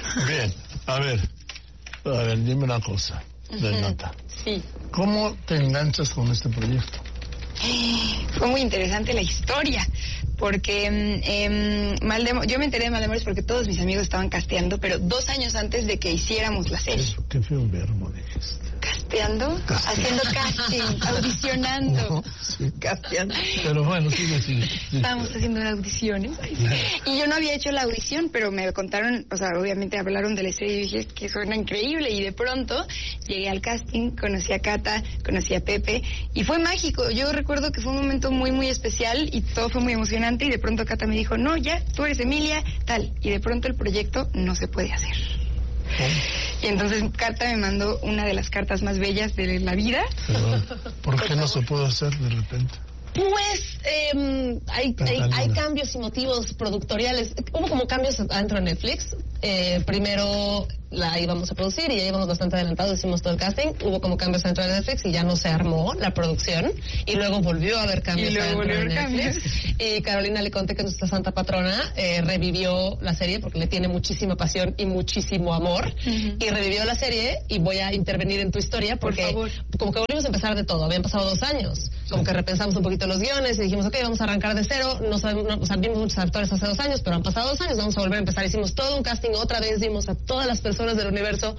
Bien, a ver, dime una cosa, Renata. Sí. ¿Cómo te enganchas con este proyecto? Fue muy interesante la historia, porque yo me enteré de Maldemores porque todos mis amigos estaban casteando, pero 2 años antes de que hiciéramos la serie. Eso, qué feo verbo dijiste. ¿Casteando? Haciendo casting, audicionando. No, sí. Casteando. Pero bueno, sigue. Estábamos haciendo audiciones. Y yo no había hecho la audición, pero me contaron, o sea, obviamente hablaron de la serie y dije que suena increíble. Y de pronto llegué al casting, conocí a Cata, conocí a Pepe, y fue mágico. Yo recuerdo que fue un momento muy, muy especial y todo fue muy emocionante. Y de pronto Cata me dijo, no, ya, tú eres Emilia, tal. Y de pronto el proyecto no se puede hacer. Y entonces Cata me mandó una de las cartas más bellas de la vida. Pero, ¿por qué no se puede hacer de repente? Pues hay cambios y motivos productoriales. Hubo como cambios adentro de Netflix. Primero la íbamos a producir y ya íbamos bastante adelantados, hicimos todo el casting. Hubo como cambios adentro de Netflix y ya no se armó la producción. Y luego volvió a haber cambios adentro de Netflix. Y Carolina Leconte, que es nuestra santa patrona, revivió la serie porque le tiene muchísima pasión y muchísimo amor. Y revivió la serie y voy a intervenir en tu historia porque como que volvimos a empezar de todo. Habían pasado 2 años. Como que repensamos un poquito los guiones y dijimos, ok, vamos a arrancar de cero. No sabemos, o sea, vimos muchos actores hace 2 años, pero han pasado 2 años, vamos a volver a empezar. Hicimos todo un casting otra vez, dimos a todas las personas del universo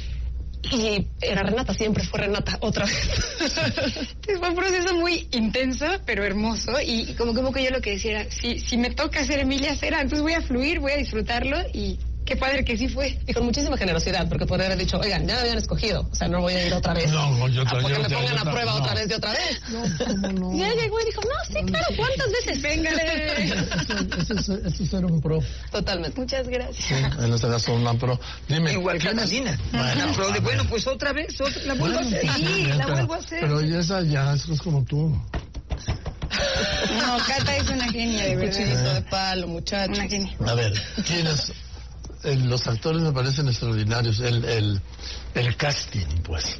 y era Renata, siempre fue Renata, otra vez. Fue un proceso muy intenso, pero hermoso, y como que yo lo que decía era, si me toca ser Emilia Cera, entonces voy a fluir, voy a disfrutarlo, y qué padre que sí fue. Y con muchísima generosidad, porque podría haber dicho, oigan, ya me habían escogido, o sea, no voy a ir otra vez. No, yo porque me pongan a prueba otra vez de otra vez. No, ¿cómo no? Y ella llegó y dijo, no, sí, claro, ¿cuántas veces? Véngale. Eso es ser un pro. Totalmente. Muchas gracias. Sí, en este caso una pro. Dime. Igual Catalina. Una pro de, bueno, pues otra vez, la vuelvo a hacer. Sí, la vuelvo a hacer. Pero esa ya, eso es como tú. No, Cata es una genia, de verdad. Cuchillito de palo, muchachos. Una genia. A ver, ¿quiénes? Los actores me parecen extraordinarios. El casting, pues.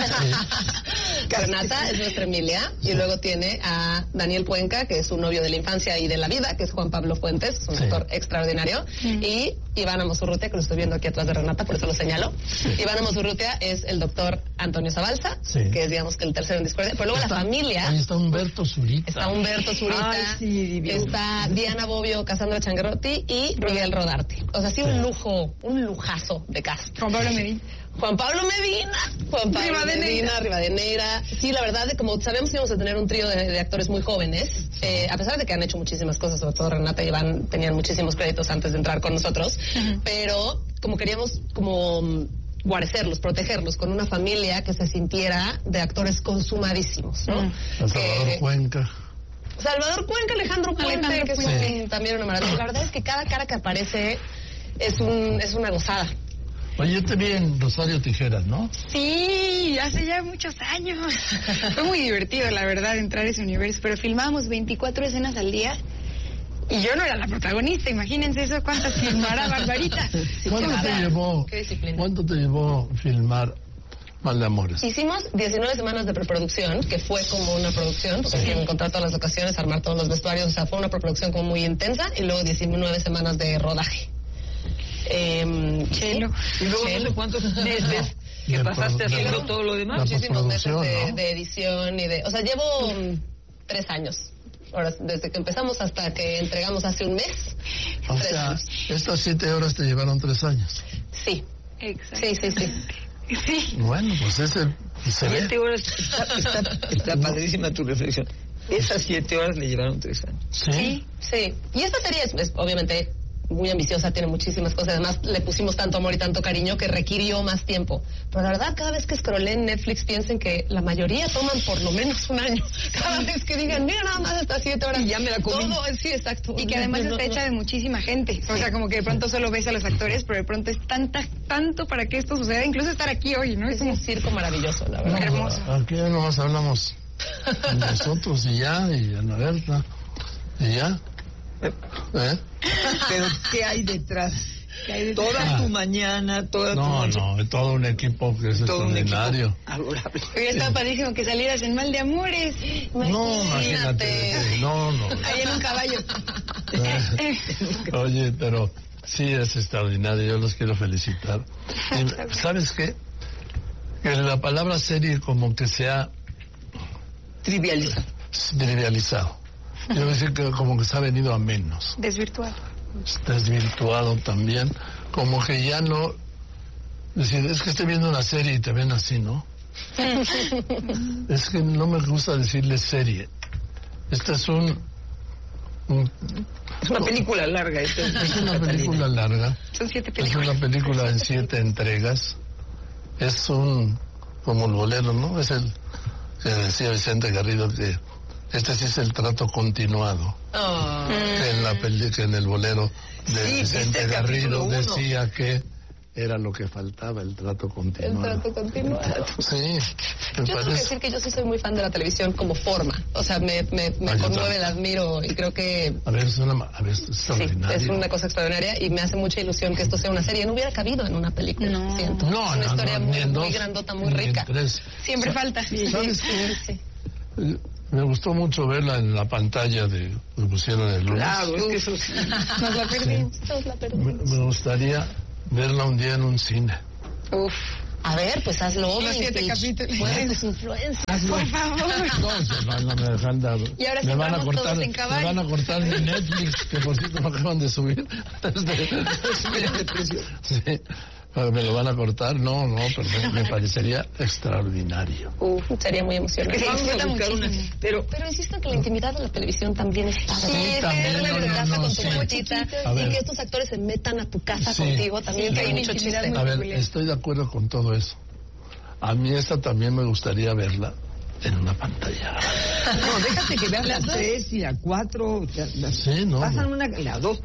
Renata es nuestra Emilia y luego tiene a Daniel Cuenca, que es su novio de la infancia y de la vida, que es Juan Pablo Fuentes, un actor extraordinario, y Iván Amosurrutia, que lo estoy viendo aquí atrás de Renata, por eso lo señalo. Iván Amosurrutia es el doctor Antonio Zabalza, que es, digamos, que el tercero en discordia. Pero luego la familia... Ahí está Humberto Zurita. Ay, sí, está Diana Bobbio, Cassandra Changuerotti y Miguel Rodarte. O sea, sí, un lujazo de cast. Juan Pablo Medina. Juan Pablo Medina, Rivadeneira. Sí, la verdad, como sabemos que íbamos a tener un trío de actores muy jóvenes, a pesar de que han hecho muchísimas cosas, sobre todo Renata y Iván tenían muchísimos créditos antes de entrar con nosotros, pero como queríamos como guarecerlos, protegerlos con una familia que se sintiera de actores consumadísimos, ¿no? Salvador Cuenca. Salvador Cuenca, Alejandro Puente, que es también una maravilla. La verdad es que cada cara que aparece es una gozada. Oye, yo te vi en Rosario Tijeras, ¿no? Sí, hace ya muchos años. Fue muy divertido, la verdad, entrar a ese universo, pero filmábamos 24 escenas al día y yo no era la protagonista, imagínense eso, ¿cuántas filmará Barbarita? ¿Cuánto te llevó filmar Maldemores? Hicimos 19 semanas de preproducción, que fue como una producción, porque hay que encontrar todas las locaciones, armar todos los vestuarios, o sea, fue una preproducción como muy intensa, y luego 19 semanas de rodaje. Chelo. Y luego no sé cuántos meses que pasaste haciendo todo lo demás. Muchísimos meses de edición y de... O sea, llevo 3 años. Ahora, desde que empezamos hasta que entregamos hace un mes. O sea, estas 7 horas te llevaron 3 años. Sí. Exacto. Sí. Bueno, pues ese... 7 horas, está padrísima tu reflexión. Esas 7 horas le llevaron 3 años. Sí. Y esta serie es obviamente muy ambiciosa, tiene muchísimas cosas, además le pusimos tanto amor y tanto cariño que requirió más tiempo. Pero la verdad, cada vez que scrollé en Netflix, piensen que la mayoría toman por lo menos 1 año. Cada vez que digan, mira, nada más hasta 7 horas. Y ya me la comí. Todo, sí, exacto. Y que además está hecha de muchísima gente. O sea, como que de pronto solo ves a los actores, pero de pronto es tanto para que esto suceda. Incluso estar aquí hoy, ¿no? Es un circo maravilloso, la verdad. Hermoso. Aquí nomás hablamos nosotros y Ana Berta, y ya. Pero ¿qué hay detrás? Toda tu mañana, toda tu noche. No, es todo un equipo que es extraordinario. Adorable. Hoy estaba padrísimo que salieras en Maldemores. No, imagínate. No. Ahí en un caballo. Oye, pero Sí, es extraordinario, yo los quiero felicitar. Y, ¿sabes qué? Que la palabra serie como que se ha trivializado. Yo decir que como que se ha venido a menos. Desvirtuado también. Como que ya no... Decir, es que estoy viendo una serie y te ven así, ¿no? Es que no me gusta decirle serie. Esta es es una película larga. Es una película larga. Son 7 películas. Es una película en 7 entregas. Es como el bolero, ¿no? Es el que decía Vicente Garrido que este sí es el trato continuado. Que en el bolero de Vicente Garrido decía que era lo que faltaba, el trato continuado. El trato continuado. Sí. Yo tengo que decir que yo sí soy muy fan de la televisión como forma. O sea, me conmueve, la admiro y creo que... A ver, es extraordinario. Sí, es una cosa extraordinaria y me hace mucha ilusión que esto sea una serie. No hubiera cabido en una película, siento. Es una historia muy grandota, muy rica. Siempre falta. ¿Sabes qué? Sí. Me gustó mucho verla en la pantalla que pusieron el lunes. Claro, es que eso sí. Nos la perdimos. Me gustaría verla un día en un cine. Uf. A ver, pues hazlo. Los 7 capítulos. Pues influencia. Por favor. No me dejan dar. Y ahora me van a cortar, todos en caballo. me van a cortar mi Netflix, que por cierto me acaban de subir. Sí. ¿Me lo van a cortar? No, pero me parecería extraordinario. Sería muy emocionante. Pero insisto que la intimidad de la televisión también es padre. Sí, también. Verla en casa con tu sí. mochita y que estos actores se metan a tu casa contigo también, que hay mucho chiste. A ver, estoy de acuerdo con todo eso. A mí esta también me gustaría verla en una pantalla. No, déjate que veas la 3 y la 4. Sí, no. Pasan la 2.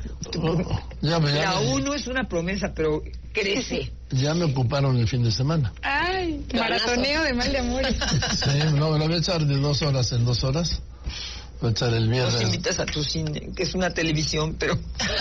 La 1 es una promesa, pero crece. Ya me ocuparon el fin de semana. Ay, maratoneo de mal de amores. Sí, no, me lo voy a echar de 2 horas en 2 horas. Voy a echar el viernes. Nos invitas a tu cine, que es una televisión, pero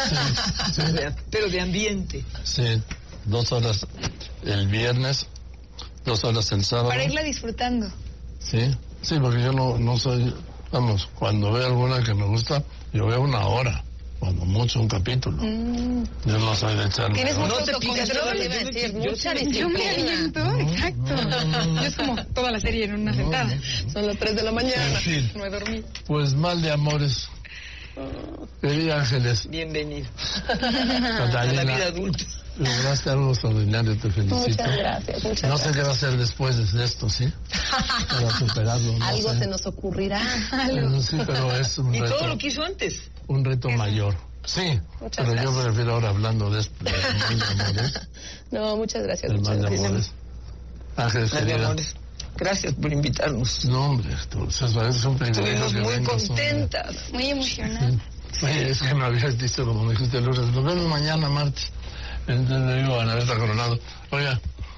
pero de ambiente. Sí, 2 horas el viernes, 2 horas el sábado. Para irla disfrutando. Sí, porque yo no soy, vamos, cuando veo alguna que me gusta, yo veo 1 hora, cuando mucho un capítulo. Yo no soy de echarme. Tienes mucho autocontrol, iba a decir, mucha disciplina. Yo me aviento, exacto. Yo es como toda la serie en una sentada. Son las 3 de la mañana, sí. No he dormido. Pues mal de amores. Querida Ángeles. Bienvenido. Catalina, a la vida adulta. Lograste algo extraordinario, te felicito. Muchas gracias. No sé qué va a ser después de esto, ¿sí? Para superarlo. No algo sé. Se nos ocurrirá. Sí, pero es un reto. Y todo lo que hizo antes. Un reto mayor. Sí, muchas pero gracias. yo prefiero ahora hablando de mal de amores. No, muchas gracias. El mal de amores. Ángeles, querida. Gracias por invitarnos. No, hombre, es un privilegio. Estuvimos muy contentas. Muy emocionadas. Sí. Oye, es que me habías dicho, como me dijiste el lunes, nos vemos mañana, martes. Entonces le digo a Ana Berta Coronado, oiga,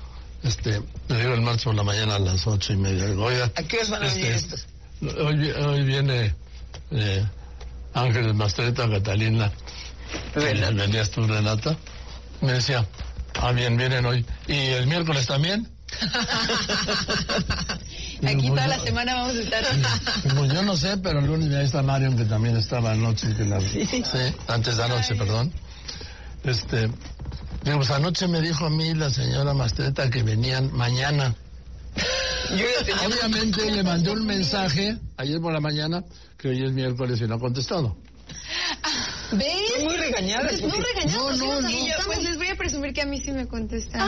le digo el martes por la mañana a las 8:30. Digo, oiga, ¿a qué horas van a venir estos? Hoy viene Ángeles Mastreta, Catalina. ¿Venías tú, Renata? Me decía, bien, vienen hoy. ¿Y el miércoles también? Aquí toda la semana vamos a estar. Pues yo no sé, pero el lunes ya está Marion, que también estaba anoche. Sí, antes de anoche, perdón. Digo, pues anoche me dijo a mí la señora Mastreta que venían mañana. Obviamente le mandé un mensaje ayer por la mañana que hoy es miércoles y no ha contestado. ¿Ves? Estoy muy regañada. No regañadas. No. Y yo, pues les voy a presumir que a mí sí me contestan.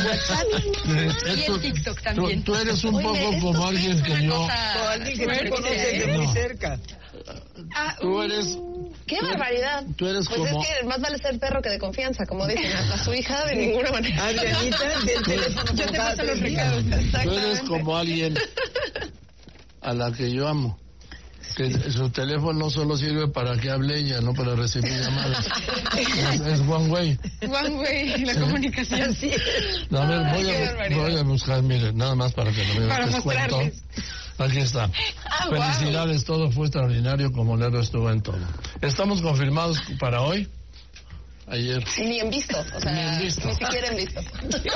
Y en TikTok también. Tú eres un poco como alguien que yo... O alguien que tú conoces de muy cerca. Tú eres... ¡Qué barbaridad! Tú eres pues como... es que más vale ser perro que de confianza, como dicen. A su hija de ninguna manera. Adrianita, del teléfono. Yo te paso los recados. Tú eres como alguien a la que yo amo. Que su teléfono solo sirve para que hable ella, no para recibir llamadas. Es one way. One way, la comunicación. Sí. A ver, voy a buscar, mire, nada más para que no me para descuento. Aquí está. Felicidades, todo fue extraordinario, como Lero estuvo en todo. Estamos confirmados para hoy. Ayer. Ni en visto, o sea, ni siquiera en visto.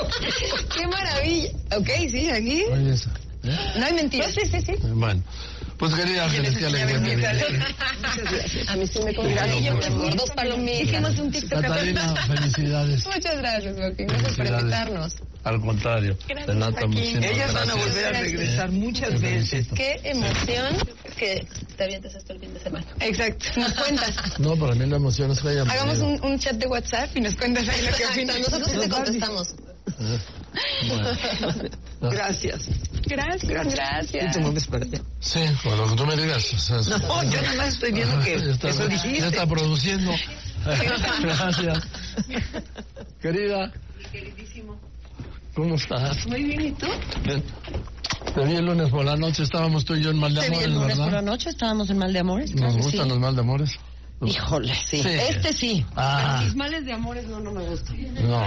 ¡Qué maravilla! Ok, sí, aquí. Oye, esa. No hay mentiras. Sí. Bueno, Pues querida Ángeles, qué alegría. Muchas gracias. A mí sí me congratuló por 2 palomitas. Hicimos un TikTok. Catalina, felicidades. Muchas gracias, Joaquín. Gracias por invitarnos. Al contrario. Ellas van a volver a regresar muchas veces. Qué emoción que te avientes esto el fin de semana. Exacto. Nos cuentas. No, para mí la emoción es que hayan Hagamos venido. un chat de WhatsApp y nos cuentas ahí lo que opinas. Nosotros sí te contestamos. Bueno. Gracias. Gracias. ¿Te mueves para allá? Sí, con lo que tú me digas. O sea, No, yo nada más estoy viendo que eso dijiste. Ya está produciendo. Gracias. Querida. Queridísimo. ¿Cómo estás? Muy bien, ¿y tú? Bien. Te vi el lunes por la noche, estábamos tú y yo en Mal de Amores, el lunes ¿verdad? por la noche estábamos en Mal de Amores. Nos claro que gustan sí. los Mal de Amores. Híjole, sí. Sí. Este sí. Ah. Mis males de amores no me gustan. No.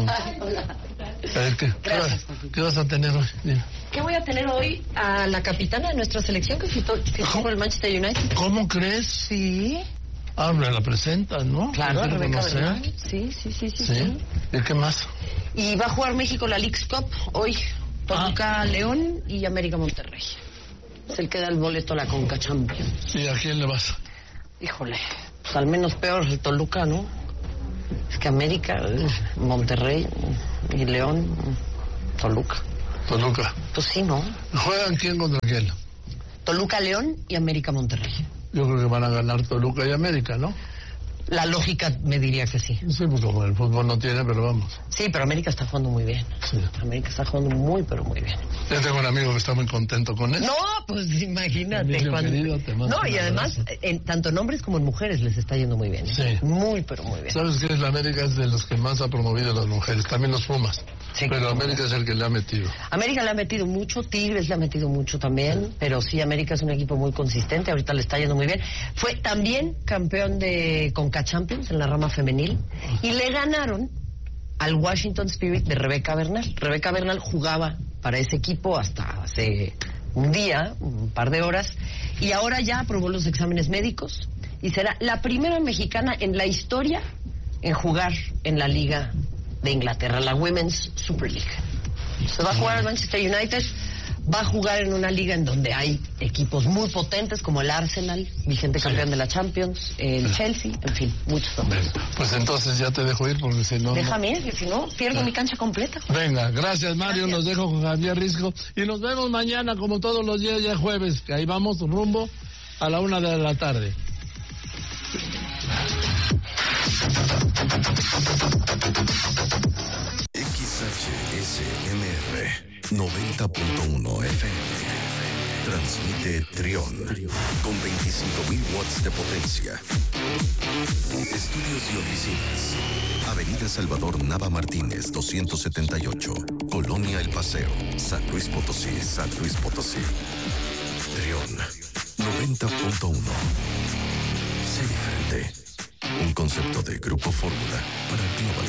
¿Qué vas a tener hoy? Dime. ¿Qué voy a tener hoy? A la capitana de nuestra selección que fue por el Manchester United. ¿Cómo crees? Sí. Ah, me la presentan, ¿no? Claro, ¿Quiero Rebeca conocer? Bernal. Sí. ¿Sí? ¿Y qué más? Y va a jugar México la Leagues Cup hoy. Toluca León y América Monterrey. Es el que da el boleto a la Conca Champions. ¿Y a quién le vas? Híjole, pues al menos peor el Toluca, ¿no? Es que América, Monterrey y León, Toluca. Toluca. Pues sí, ¿no? ¿Juegan quién contra quién? Toluca León y América Monterrey. Yo creo que van a ganar Toluca y América, ¿no? La lógica me diría que sí. Sí, pues como el fútbol no tiene, pero vamos. Sí, pero América está jugando muy bien. Sí. América está jugando muy, pero muy bien. Yo tengo un amigo que está muy contento con eso. No, pues imagínate. Emilio, querido, te mando No, un y además, abrazo. tanto en hombres como en mujeres les está yendo muy bien. Sí. Muy, pero muy bien. ¿Sabes qué? La América es de los que más ha promovido a las mujeres, también los Pumas. Sí, pero cómo América es el que le ha metido. América le ha metido mucho, Tigres le ha metido mucho también, pero sí, América es un equipo muy consistente, ahorita le está yendo muy bien. Fue también campeón de Conca Champions en la rama femenil y le ganaron al Washington Spirit de Rebeca Bernal. Rebeca Bernal jugaba para ese equipo hasta hace un día, un par de horas, y ahora ya aprobó los exámenes médicos y será la primera mexicana en la historia en jugar en la Liga de Inglaterra, la Women's Super League. Se va a jugar al Manchester United, va a jugar en una liga en donde hay equipos muy potentes como el Arsenal, vigente campeón de la Champions, el Chelsea, en fin, muchos hombres. Pues entonces ya te dejo ir porque si no... Déjame ir, que si no, pierdo mi cancha completa. Venga, gracias Mario, los dejo con Javier Risco y nos vemos mañana como todos los días, ya jueves, que ahí vamos rumbo a la 1 de la tarde. XHSMR 90.1 FM. Transmite Trión con 25.000 watts de potencia. Estudios y oficinas. Avenida Salvador Nava Martínez, 278. Colonia El Paseo, San Luis Potosí, San Luis Potosí. Trión 90.1. Sé diferente. Un concepto de Grupo Fórmula para Global.